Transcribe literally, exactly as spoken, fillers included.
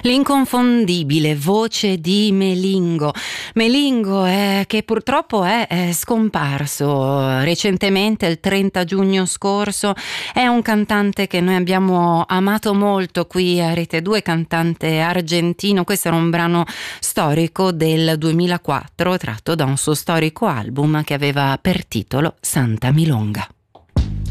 L'inconfondibile voce di Melingo. Melingo è, che purtroppo è, è scomparso recentemente, il trenta giugno scorso. È un cantante che noi abbiamo amato molto qui a Rete due, cantante argentino. Questo era un brano storico del duemilaquattro, tratto da un suo storico album che aveva per titolo Santa Milonga.